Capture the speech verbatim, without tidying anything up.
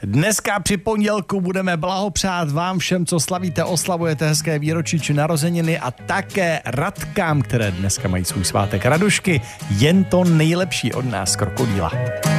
Dneska při pondělku budeme blahopřát vám všem, co slavíte, oslavujete hezké výročí či narozeniny a také Radkám, které dneska mají svůj svátek. Radušky, jen to nejlepší od nás z Krokodýla.